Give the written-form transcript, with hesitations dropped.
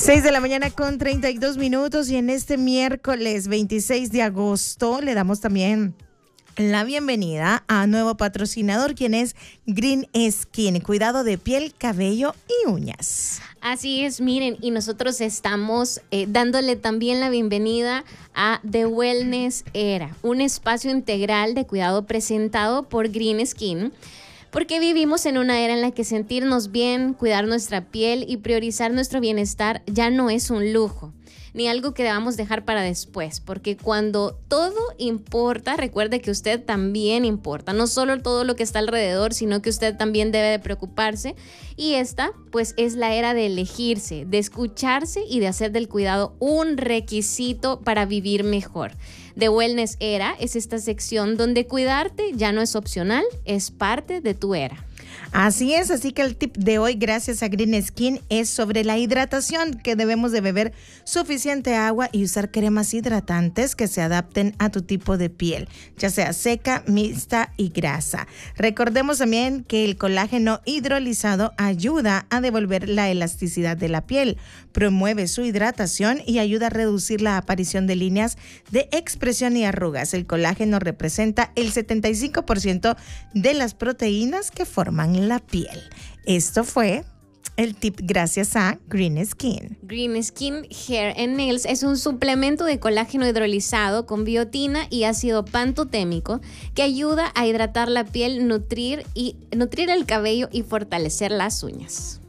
6 de la mañana con 32 minutos y en este miércoles 26 de agosto le damos también la bienvenida a nuevo patrocinador, quien es Green Skin, cuidado de piel, cabello y uñas. Así es, miren, y nosotros estamos dándole también la bienvenida a The Wellness Era, un espacio integral de cuidado presentado por Green Skin, porque vivimos en una era en la que sentirnos bien, cuidar nuestra piel y priorizar nuestro bienestar ya no es un lujo, ni algo que debamos dejar para después, porque cuando todo importa, recuerde que usted también importa, no solo todo lo que está alrededor, sino que usted también debe de preocuparse, y esta pues es la era de elegirse, de escucharse y de hacer del cuidado un requisito para vivir mejor. The Wellness Era es esta sección donde cuidarte ya no es opcional, es parte de tu era. Así es, así que el tip de hoy, gracias a Green Skin, es sobre la hidratación, que debemos de beber suficiente agua y usar cremas hidratantes que se adapten a tu tipo de piel, ya sea seca, mixta y grasa. Recordemos también que el colágeno hidrolizado ayuda a devolver la elasticidad de la piel, promueve su hidratación y ayuda a reducir la aparición de líneas de expresión y arrugas. El colágeno representa el 75% de las proteínas que forman la piel. Esto fue el tip gracias a Green Skin. Green Skin Hair and Nails es un suplemento de colágeno hidrolizado con biotina y ácido pantotémico que ayuda a hidratar la piel, nutrir el cabello y fortalecer las uñas.